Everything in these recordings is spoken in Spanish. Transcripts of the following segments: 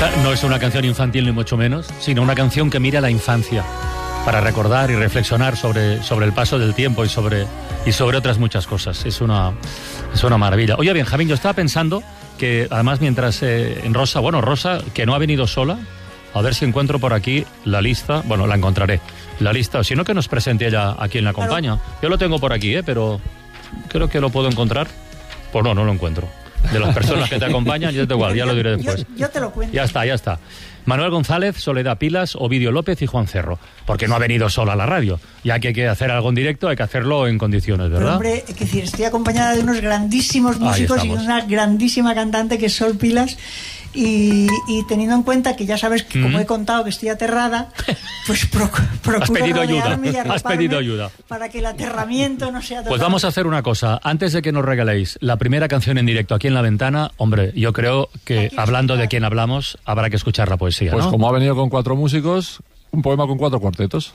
Esta no es una canción infantil ni mucho menos, sino una canción que mira la infancia para recordar y reflexionar sobre el paso del tiempo y sobre otras muchas cosas. Es una maravilla. Oye, Benjamín, yo estaba pensando que además mientras en Rosa, que no ha venido sola, a ver si encuentro por aquí la lista, bueno, la encontraré, la lista, o si no que nos presente ella a quien la acompaña. Claro. Yo lo tengo por aquí, pero creo que lo puedo encontrar. Pues no lo encuentro. De las personas que te acompañan, ya lo diré después. Yo te lo cuento. Ya está. Manuel González, Soledad Pilas, Ovidio López y Juan Cerro. Porque no ha venido sola a la radio. Ya que hay que hacer algo en directo, hay que hacerlo en condiciones, ¿verdad? Pero, hombre, es decir, estoy acompañada de unos grandísimos músicos y una grandísima cantante que es Sol Pilas. Y teniendo en cuenta que ya sabes que como he contado que estoy aterrada, pues procuro Has pedido ayuda. Para que el aterramiento no sea total. Pues vamos a hacer una cosa. Antes de que nos regaléis la primera canción en directo aquí en La Ventana, hombre, yo creo que hablando de quién hablamos, habrá que escuchar la poesía, Pues ¿no? como ha venido con 4 músicos, un poema con 4 cuartetos.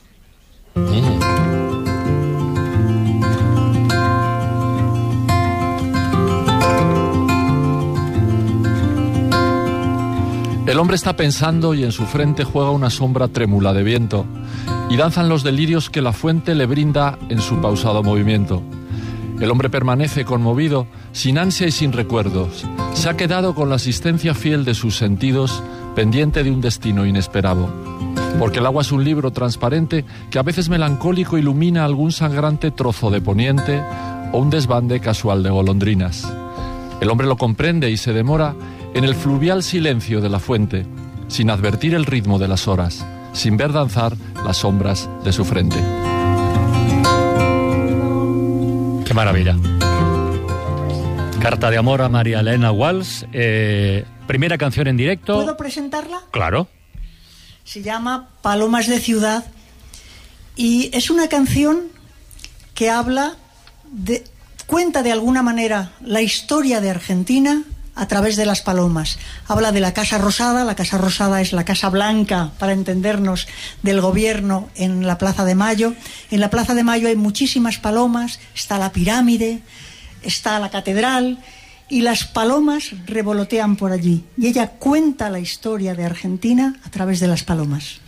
El hombre está pensando y en su frente juega una sombra trémula de viento y danzan los delirios que la fuente le brinda en su pausado movimiento. El hombre permanece conmovido, sin ansia y sin recuerdos. Se ha quedado con la asistencia fiel de sus sentidos, pendiente de un destino inesperado. Porque el agua es un libro transparente que a veces melancólico ilumina algún sangrante trozo de poniente o un desbande casual de golondrinas. El hombre lo comprende y se demora en el fluvial silencio de la fuente, sin advertir el ritmo de las horas, sin ver danzar las sombras de su frente. ¡Qué maravilla! Carta de amor a María Elena Walsh. Primera canción en directo. ¿Puedo presentarla? Claro. Se llama Palomas de Ciudad y es una canción que cuenta de alguna manera la historia de Argentina a través de las palomas. Habla de la Casa Rosada. La Casa Rosada es la Casa Blanca, para entendernos, del gobierno en la Plaza de Mayo. En la Plaza de Mayo hay muchísimas palomas, está la pirámide, está la catedral, y las palomas revolotean por allí. Y ella cuenta la historia de Argentina a través de las palomas.